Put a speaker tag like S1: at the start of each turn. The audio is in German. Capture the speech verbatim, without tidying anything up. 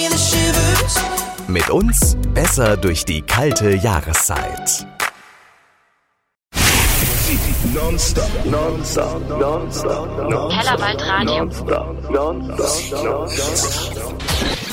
S1: Mit uns besser durch die kalte Jahreszeit.
S2: Non-stop, non-stop, non-stop, non-stop,
S3: Kellerwald Radio.
S2: non-stop, non-stop, non-stop.